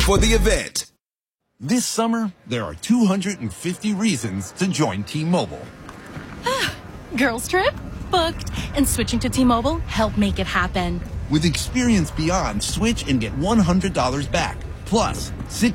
for the event. This summer, there are 250 reasons to join T-Mobile. Girls trip? Booked. And switching to T-Mobile helped make it happen. With Experience Beyond, switch and get $100 back. Plus,